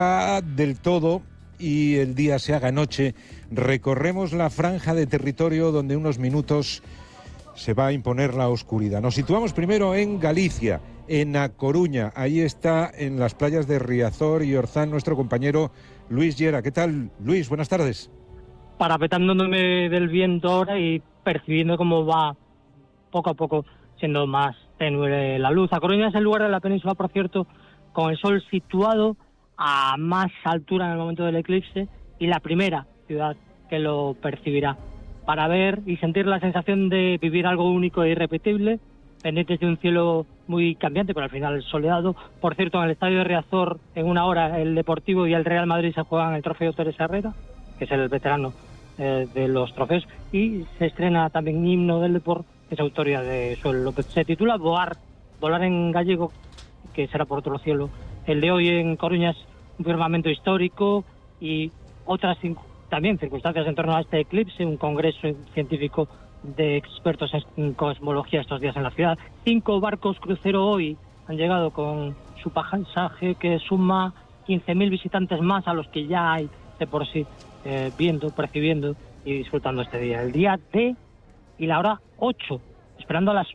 del todo y el día se haga noche, recorremos la franja de territorio donde unos minutos se va a imponer la oscuridad. Nos situamos primero en Galicia, en A Coruña. Ahí está, en las playas de Riazor y Orzán, nuestro compañero Luis Llera. ¿Qué tal, Luis? Buenas tardes. Parapetándome del viento ahora y percibiendo cómo va poco a poco siendo más tenue la luz. A Coruña es el lugar de la península, por cierto, con el sol situado a más altura en el momento del eclipse y la primera ciudad que lo percibirá, para ver y sentir la sensación de vivir algo único e irrepetible, pendientes de un cielo muy cambiante, pero al final soleado. Por cierto, en el estadio de Riazor, en una hora, el Deportivo y el Real Madrid se juegan el trofeo Teresa Herrera, que es el veterano de los trofeos, y se estrena también Himno del Deporte, que es autoría de Joel López. Se titula Volar en gallego, que será por otro cielo. El de hoy en Coruña es un firmamento histórico y otras también circunstancias en torno a este eclipse, un congreso científico de expertos en cosmología estos días en la ciudad. 5 barcos crucero hoy han llegado con su pasaje que suma 15.000 visitantes más a los que ya hay de por sí viendo, percibiendo y disfrutando este día. El día D y la hora 8, esperando a las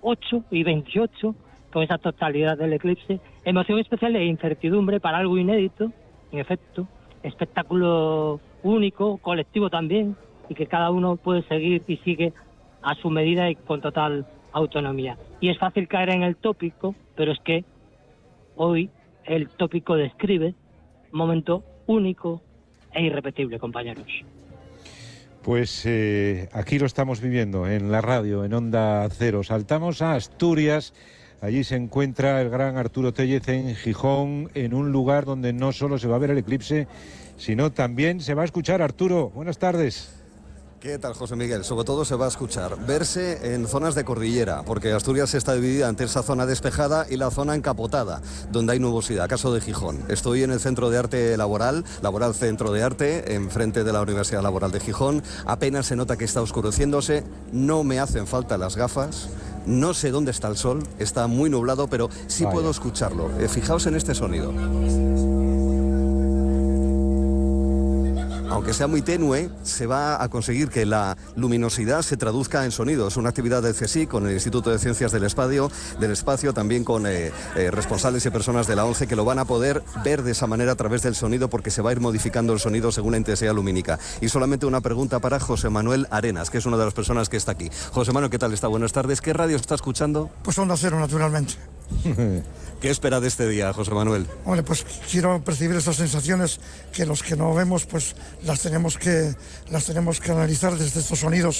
8:28 con esa totalidad del eclipse. Emoción especial e incertidumbre para algo inédito, en efecto, espectáculo único, colectivo también, y que cada uno puede seguir y sigue a su medida y con total autonomía. Y es fácil caer en el tópico, pero es que hoy el tópico describe un momento único e irrepetible, compañeros. Pues aquí lo estamos viviendo, en la radio, en Onda Cero. Saltamos a Asturias. Allí se encuentra el gran Arturo Tellez en Gijón, en un lugar donde no solo se va a ver el eclipse, sino también se va a escuchar. Arturo, buenas tardes. ¿Qué tal, José Miguel? Sobre todo se va a escuchar, verse en zonas de cordillera, porque Asturias está dividida entre esa zona despejada y la zona encapotada, donde hay nubosidad, caso de Gijón. Estoy en el Centro de Arte Laboral Centro de Arte, enfrente de la Universidad Laboral de Gijón. Apenas se nota que está oscureciéndose, no me hacen falta las gafas. No sé dónde está el sol, está muy nublado, pero sí puedo escucharlo. Fijaos en este sonido. Aunque sea muy tenue, se va a conseguir que la luminosidad se traduzca en sonido. Es una actividad del CSIC con el Instituto de Ciencias del Espacio, también con responsables y personas de la ONCE que lo van a poder ver de esa manera a través del sonido, porque se va a ir modificando el sonido según la intensidad lumínica. Y solamente una pregunta para José Manuel Arenas, que es una de las personas que está aquí. José Manuel, ¿qué tal está? Buenas tardes. ¿Qué radio está escuchando? Pues Onda Cero, naturalmente. ¿Qué espera de este día, José Manuel? Bueno, pues quiero percibir esas sensaciones que los que no vemos, pues las tenemos que analizar desde estos sonidos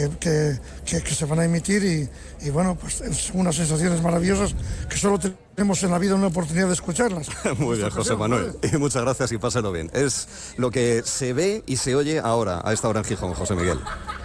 que se van a emitir y bueno, pues son unas sensaciones maravillosas que solo tenemos en la vida una oportunidad de escucharlas. Muy bien, José Manuel. Y muchas gracias y páselo bien. Es lo que se ve y se oye ahora, a esta hora en Gijón, José Miguel.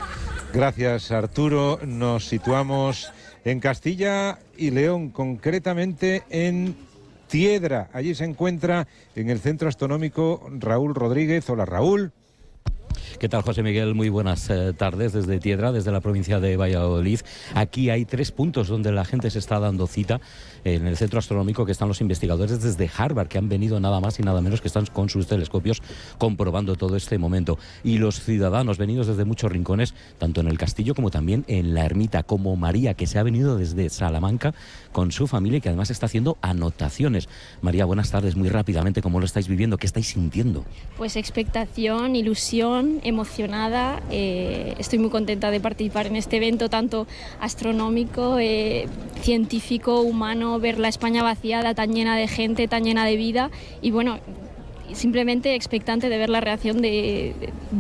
Gracias, Arturo. Nos situamos en Castilla y León, concretamente en Tiedra. Allí se encuentra en el Centro Astronómico Raúl Rodríguez. Hola, Raúl. ¿Qué tal, José Miguel? Muy buenas tardes desde Tiedra, desde la provincia de Valladolid. Aquí hay 3 puntos donde la gente se está dando cita. En el centro astronómico, que están los investigadores desde Harvard, que han venido nada más y nada menos, que están con sus telescopios comprobando todo este momento. Y los ciudadanos venidos desde muchos rincones, tanto en el castillo como también en la ermita, como María, que se ha venido desde Salamanca con su familia y que además está haciendo anotaciones. María, buenas tardes. Muy rápidamente, ¿cómo lo estáis viviendo? ¿Qué estáis sintiendo? Pues expectación, ilusión, emocionada. Estoy muy contenta de participar en este evento tanto astronómico, científico, humano, ver la España vaciada, tan llena de gente, tan llena de vida y bueno, simplemente expectante de ver la reacción de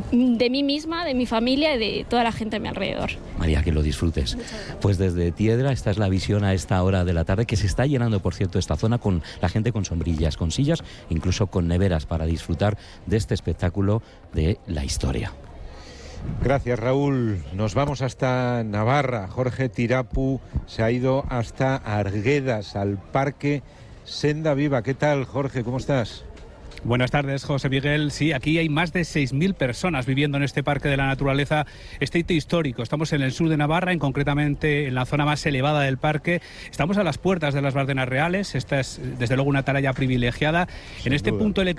mí misma, de mi familia y de toda la gente a mi alrededor. María, que lo disfrutes. Pues desde Tiedra, esta es la visión a esta hora de la tarde, que se está llenando, por cierto, esta zona con la gente con sombrillas, con sillas, incluso con neveras para disfrutar de este espectáculo de la historia. Gracias, Raúl. Nos vamos hasta Navarra. Jorge Tirapu se ha ido hasta Arguedas, al Parque Senda Viva. ¿Qué tal, Jorge? ¿Cómo estás? Buenas tardes, José Miguel. Sí, aquí hay más de 6.000 personas viviendo en este Parque de la Naturaleza, este hito histórico. Estamos en el sur de Navarra, concretamente en la zona más elevada del parque. Estamos a las puertas de las Bardenas Reales. Esta es, desde luego, una atalaya privilegiada. En este punto